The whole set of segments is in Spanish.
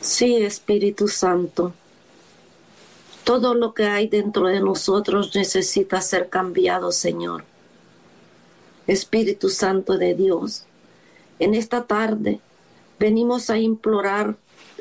Sí, Espíritu Santo, todo lo que hay dentro de nosotros necesita ser cambiado, Señor. Espíritu Santo de Dios, en esta tarde venimos a implorar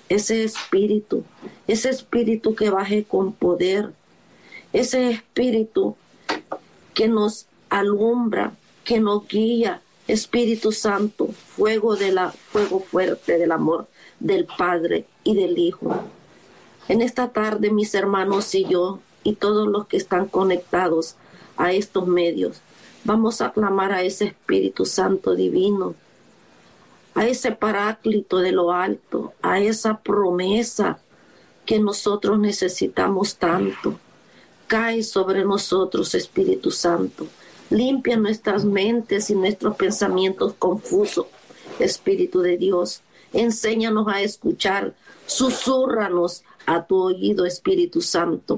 ese espíritu que baje con poder, ese espíritu que nos alumbra, que nos guía. Espíritu Santo, fuego fuerte del amor del Padre y del Hijo. En esta tarde, mis hermanos y yo, y todos los que están conectados a estos medios, vamos a clamar a ese Espíritu Santo divino, a ese Paráclito de lo alto, a esa promesa que nosotros necesitamos tanto. Cae sobre nosotros, Espíritu Santo. Limpia nuestras mentes y nuestros pensamientos confusos, Espíritu de Dios. Enséñanos a escuchar, susúrranos a tu oído, Espíritu Santo.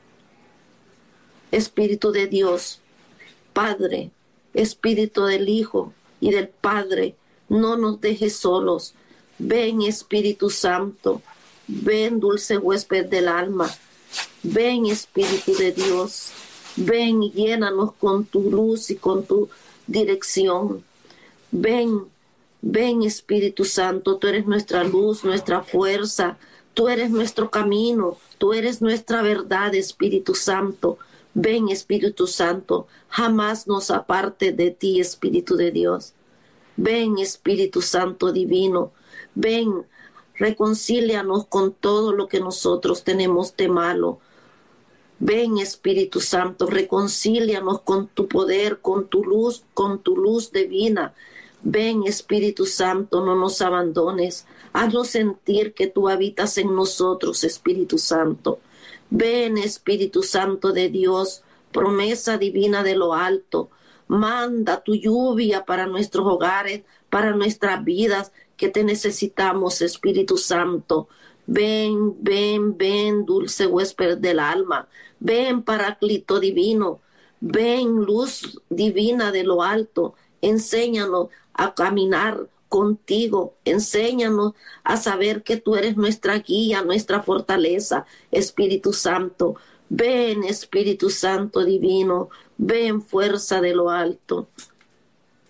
Espíritu de Dios, Padre, Espíritu del Hijo y del Padre, no nos dejes solos. Ven, Espíritu Santo, ven, dulce huésped del alma. Ven, Espíritu de Dios, ven y llénanos con tu luz y con tu dirección. Ven, ven, Espíritu Santo, tú eres nuestra luz, nuestra fuerza, tú eres nuestro camino, tú eres nuestra verdad, Espíritu Santo. Ven, Espíritu Santo, jamás nos aparte de ti, Espíritu de Dios. Ven, Espíritu Santo divino, ven, reconcílianos con todo lo que nosotros tenemos de malo. Ven, Espíritu Santo, reconcílianos con tu poder, con tu luz divina. Ven, Espíritu Santo, no nos abandones. Haznos sentir que tú habitas en nosotros, Espíritu Santo. Ven, Espíritu Santo de Dios, promesa divina de lo alto. Manda tu lluvia para nuestros hogares, para nuestras vidas, que te necesitamos, Espíritu Santo. Ven, ven, ven, dulce huésped del alma. Ven, Paráclito divino. Ven, luz divina de lo alto. Enséñanos a caminar contigo. Enséñanos a saber que tú eres nuestra guía, nuestra fortaleza, Espíritu Santo. Ven, Espíritu Santo divino. Ven, fuerza de lo alto.